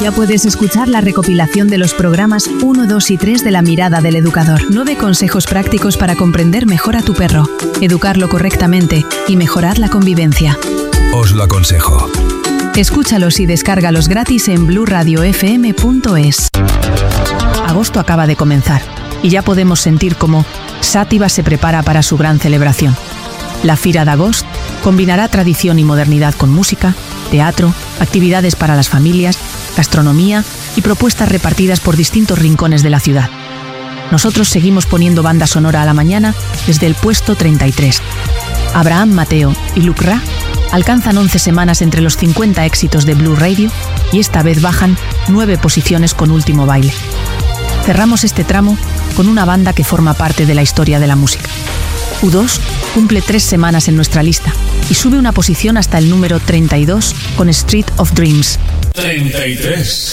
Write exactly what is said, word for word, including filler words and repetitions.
Ya puedes escuchar la recopilación de los programas uno, dos y tres de La Mirada del Educador. Nueve consejos prácticos para comprender mejor a tu perro, educarlo correctamente y mejorar la convivencia. Os lo aconsejo. Escúchalos y descárgalos gratis en blu radio f m punto es. Agosto acaba de comenzar y ya podemos sentir cómo Sàtiva se prepara para su gran celebración. La Fira d'Agost combinará tradición y modernidad con música, teatro, actividades para las familias, gastronomía y propuestas repartidas por distintos rincones de la ciudad. Nosotros seguimos poniendo banda sonora a la mañana desde el puesto treinta y tres. Abraham Mateo y Luke Ra alcanzan once semanas entre los cincuenta éxitos de Blu Radio y esta vez bajan nueve posiciones con Último Baile. Cerramos este tramo con una banda que forma parte de la historia de la música. U dos cumple tres semanas en nuestra lista y sube una posición hasta el número treinta y dos con Street of Dreams. treinta y tres.